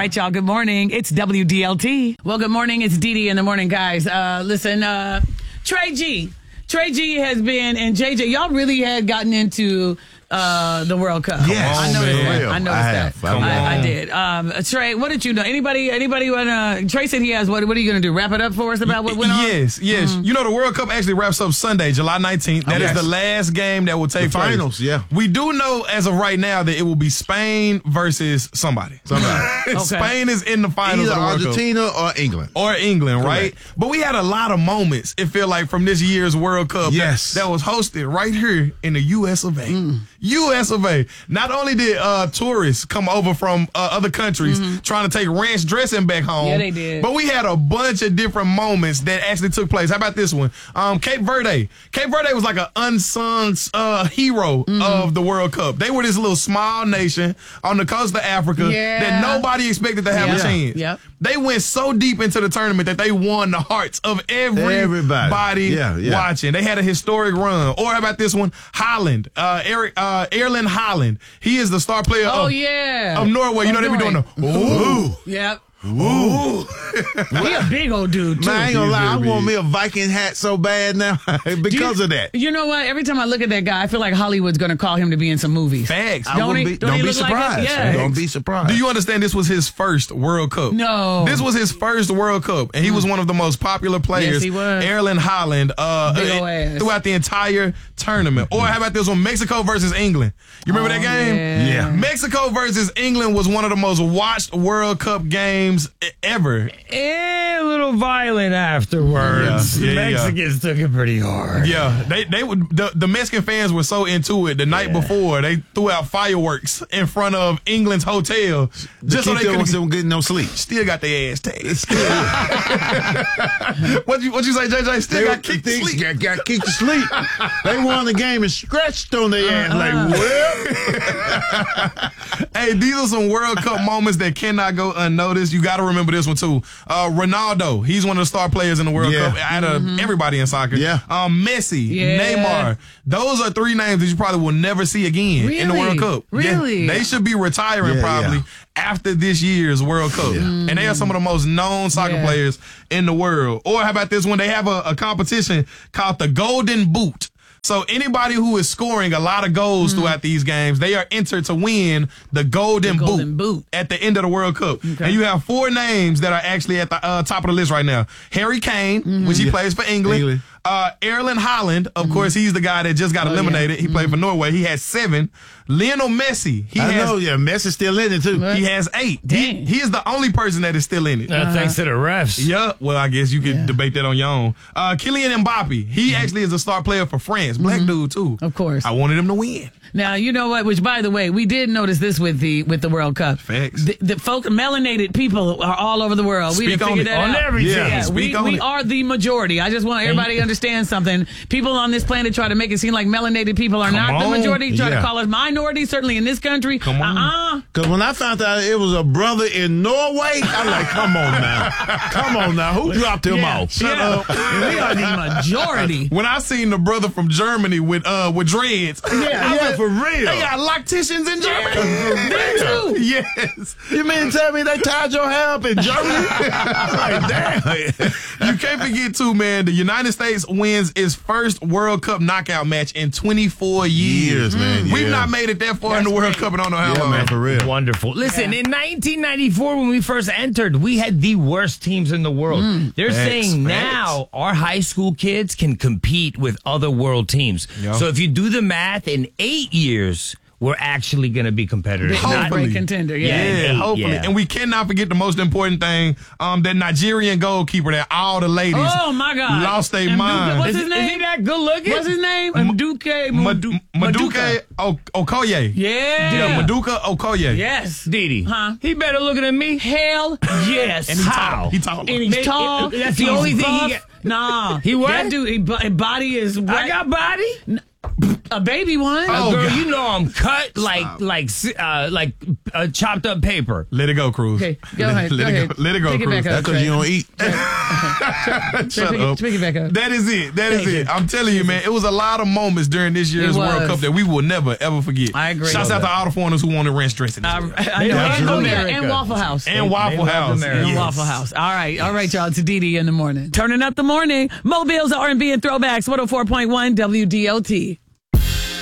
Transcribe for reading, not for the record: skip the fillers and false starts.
right, y'all. Good morning. It's WDLT. Well, good morning. It's Dee Dee in the morning, guys. Listen, Trey G has been, and JJ, y'all really had gotten into the World Cup. Yes. I noticed that. Real. I noticed that. I did. Trey, what did you know? Anybody want to, Trey said he has, what are you going to do? Wrap it up for us about what went on? Yes. Mm-hmm. You know, the World Cup actually wraps up Sunday, July 19th. That is the last game that will take place. Finals, yeah. We do know as of right now that it will be Spain versus somebody. Okay. Spain is in the finals Either of the World Argentina Cup. or England. Or England, right? But we had a lot of moments, it feel like, from this year's World Cup that was hosted right here in the U.S. of A. U.S. of A. Not only did tourists come over from other countries trying to take ranch dressing back home. Yeah, they did. But we had a bunch of different moments that actually took place. How about this one? Cape Verde. Cape Verde was like an unsung hero of the World Cup. They were this little small nation on the coast of Africa that nobody expected to have a chance. Yep. They went so deep into the tournament that they won the hearts of everybody watching. They had a historic run. Or how about this one? Holland. Erling Haaland. He is the star player of Norway. You know, they be doing the ooh. Yep. Ooh. He a big old dude, too. Man, I ain't gonna lie, I want me a Viking hat so bad now because of that. You know what? Every time I look at that guy, I feel like Hollywood's going to call him to be in some movies. Facts. Don't be surprised. Don't be surprised. Do you understand this was his first World Cup? No. This was his first World Cup, and he was one of the most popular players. Yes, he was. Erling Haaland throughout the entire tournament. Or how about this one? Mexico versus England. You remember that game? Yeah. Mexico versus England was one of the most watched World Cup games ever. A little violent afterwards. Yeah, Mexicans took it pretty hard. Yeah, the Mexican fans were so into it. The night before, they threw out fireworks in front of England's hotel just so they couldn't get no sleep. Still got their ass tased. What you say, JJ? Still got kicked to sleep. Got kicked to sleep. They won the game and stretched on their ass Hey, these are some World Cup moments that cannot go unnoticed. You got to remember this one too. Ronaldo, he's one of the star players in the World Cup out of everybody in soccer. Messi, Neymar. Those are three names that you probably will never see again in the World Cup. Really? They should be retiring probably after this year's World Cup. And they are some of the most known soccer players in the world. Or how about this one? They have a competition called the Golden Boot. So anybody who is scoring a lot of goals throughout these games, they are entered to win the Golden Boot at the end of the World Cup. Okay. And you have four names that are actually at the top of the list right now. Harry Kane, which he plays for England. Erling Haaland, of course, he's the guy that just got eliminated. He played for Norway. He has 7. Lionel Messi. Messi's still in it, too. He has 8. He is the only person that is still in it. Thanks to the refs. Yeah, well, I guess you could debate that on your own. Kylian Mbappe. He actually is a star player for France. Black dude, too. Of course. I wanted him to win. Now, you know what? Which, by the way, we did notice this with the World Cup. Facts. The folk, melanated people are all over the world. We Speak done figured that on out. everything. Yeah, we are the majority. I just want everybody to understand something. People on this planet try to make it seem like melanated people are not the majority. Try to call us minorities, certainly in this country. Because when I found out it was a brother in Norway, I'm like, come on now. Come on now. Who dropped him off? Shut up. We are the majority. When I seen the brother from Germany with dreads. For real. They got locticians in Germany. They too. Yes. You mean to tell me they tied your hair up in Germany? Like, damn. You can't forget, too, man, the United States wins its first World Cup knockout match in 24 years. Man. We've not made it that far in the World Cup and I don't know how long. Man, for real. Wonderful. Listen, in 1994, when we first entered, we had the worst teams in the world. They're saying now our high school kids can compete with other world teams. Yeah. So if you do the math, in 8 years, we're actually going to be competitors. Hopefully. Contender, hopefully. And we cannot forget the most important thing, that Nigerian goalkeeper that all the ladies lost their mind. What's his name? Is he that good looking? What's his name? Maduka Okoye. Yeah. Maduka Okoye. Yes. Didi. Huh? He better looking than me. Hell yes. And he tall. And he's tall. That's the only thing he got. Nah. He what? That dude, his body is... I got body? A baby one? Oh, Girl, God. you know I'm cut like chopped up paper. Let it go, Cruz. Okay, go ahead. Let it go. Let it go, Pick it Cruz. back up. That's because you don't eat. Shut up. Pick it back up. That is it. That is Thank it. you. I'm telling you, man, it was a lot of moments during this year's It World was. Cup that we will never, ever forget. I agree. Shouts out to all the foreigners who wanted ranch dressing. I know. They And, love and Waffle House. And Waffle love House. America. And Yes. Waffle House. All right, y'all. It's DD in the morning. Turning up the morning. Mobile's R&B and throwbacks. 104.1 WDLT.